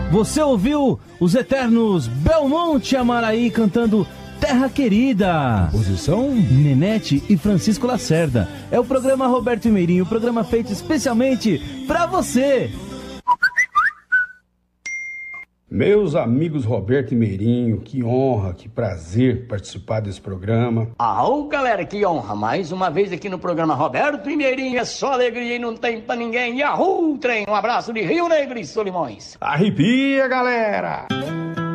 Você ouviu os eternos Belmonte e Amaraí cantando Terra Querida. Composição Nenete e Francisco Lacerda. É o programa Roberto e Meirinho, o programa feito especialmente pra você. Meus amigos Roberto e Meirinho, que honra, que prazer participar desse programa. Galera, que honra, mais uma vez aqui no programa Roberto e Meirinho, é só alegria e não tem pra ninguém. Yahoo, trem, um abraço de Rio Negro e Solimões. Arrepia, galera!